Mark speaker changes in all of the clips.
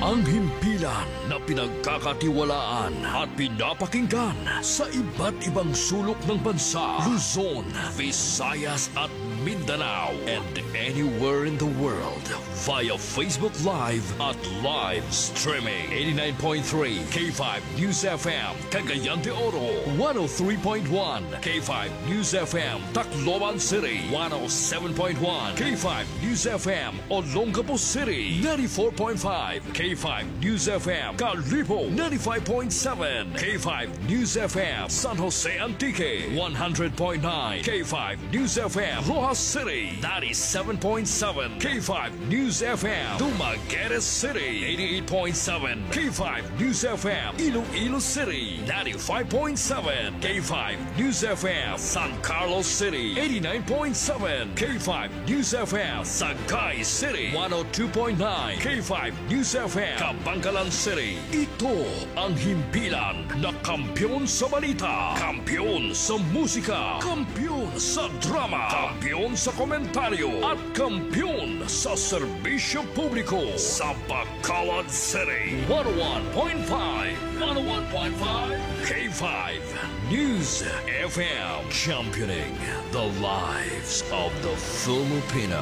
Speaker 1: Ang himpilan na pinagkakatiwalaan at pinapakinggan sa iba't ibang sulok ng bansa, Luzon, Visayas at Mindanao, and anywhere in the world via Facebook Live at live streaming. 89.3 K5 News FM, Cagayan de Oro. 103.1 K5 News FM, Tacloban City. 107.1 K5 News FM, Olongapo City. 94.5 K5 News FM, Calibo. 95.7 K5 News FM, San Jose Antique. 100.9 K5 News FM, Rojas City. 97.7 K5 News FM, Dumaguete City. 88.7 K5 News FM, Iloilo City. 95.7 K5 News FM, San Carlos City. 89.7 K5 News FM, Sagay City. 102.9 K5 News FM, Kabangkalan City. Ito ang himpilan na kampiyon sa balita, kampiyon sa musika, kampiyon sa drama, kampiyon sa komentaryo, at kampiyon sa serbisyo publiko sa Bacolod City. 101.5 K5 News FM, championing the lives of the Filipino.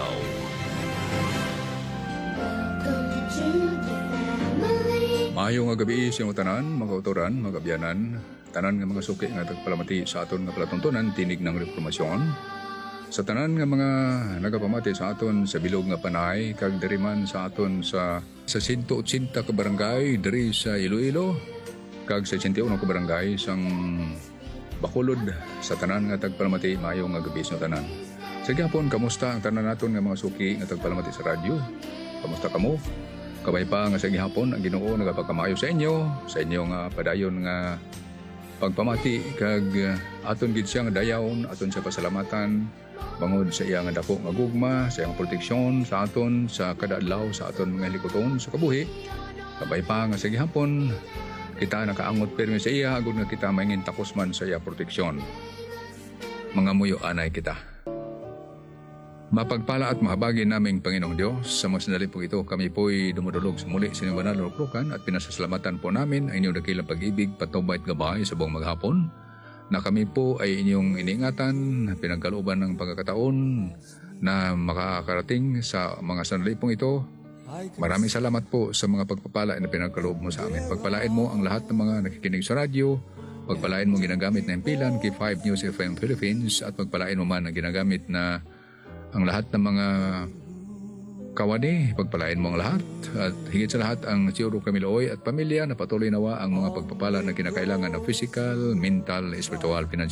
Speaker 2: Maayo nga gabi sa mga tanan, mga kautoran, mga abyanan, tanan nga mga suki nga tagpalamati sa aton nga palatuntunan, tinig ng reformasyon. Sa tanan nga mga nagapamati sa aton sa bilog nga panay, kag diriman sa aton sa 180 ka barangay diri sa Iloilo, kag sa 81 ka barangay sang Bacolod, sa tanan nga tagpalamati, maayo nga gabi sa tanan. Sa gyapon, kamusta ang tanan naton nga mga suki nga tagpalamati sa radyo? Kamusta kamo? Kabay pa nga sa gihapon ang Ginoo nagapagkamayo sa inyo nga padayon nga pagpamati kag aton gid siya nga dayaon, aton sa pasalamatan bangod sa iya nga dako nga gugma, sa iyang proteksyon sa aton sa kada adlaw sa aton mga likoton sa kabuhi. Kabay pa nga sa gihapon kita nakaangot permi sa iya agud nga kita maingin takos man sa iya proteksyon. Mga muyo anay kita. Mapagpala at mahabagin naming Panginoong Diyos, sa mga sandali po ito, kami po'y dumudulog sa muli sa inyong banal na luklukan at pinasasalamatan po namin ang inyong dakilang pag-ibig, patnubay at gabay sa buong maghapon, na kami po ay inyong iniingatan, pinagkalooban ng pagkakataon na makakarating sa mga sandali pong ito. Maraming salamat po sa mga pagpapala na pinagkaloob mo sa amin. Pagpalain mo ang lahat ng mga nakikinig sa radyo, pagpalain mo ginagamit na impilan, K5 News FM Philippines, at pagpalain mo man ang ginagamit na ang lahat ng mga kawani, pagpalain mo ang lahat. At higit sa lahat ang Tiyoro Camilooy at pamilya na patuloy nawa ang mga pagpapala na kinakailangan na physical, mental, spiritual, financial,